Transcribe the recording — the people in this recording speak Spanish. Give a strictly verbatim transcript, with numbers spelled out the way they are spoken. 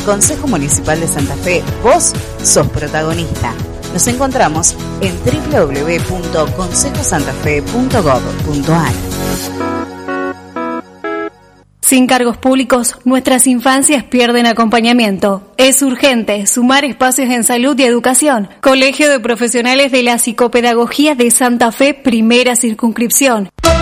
Consejo Municipal de Santa Fe, vos sos protagonista. Nos encontramos en doble u doble u doble u punto consejo santa fe punto gob punto a r. Sin cargos públicos, nuestras infancias pierden acompañamiento. Es urgente sumar espacios en salud y educación. Colegio de Profesionales de la Psicopedagogía de Santa Fe, primera circunscripción.